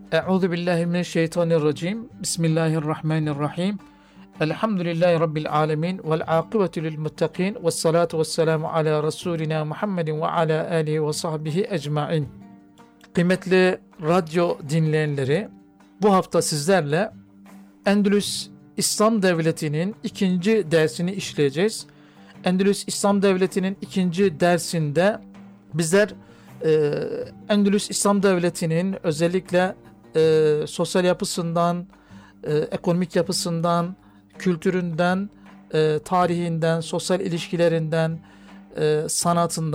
Euzu billahi mineşşeytanirracim. Bismillahirrahmanirrahim. Elhamdülillahi rabbil alamin vel akibetu lil muttaqin ves salatu vesselamu ala rasulina Muhammedin ve ala alihi ve sahbihi ecmaîn. Kıymetli radyo dinleyenleri, bu hafta sizlerle Endülüs İslam Devleti'nin ikinci dersini işleyeceğiz. Endülüs İslam Devleti'nin ikinci dersinde bizler Endülüs İslam Devleti'nin özellikle sosyal yapısından, ekonomik yapısından, kültüründen, tarihinden, sosyal ilişkilerinden, sanatından,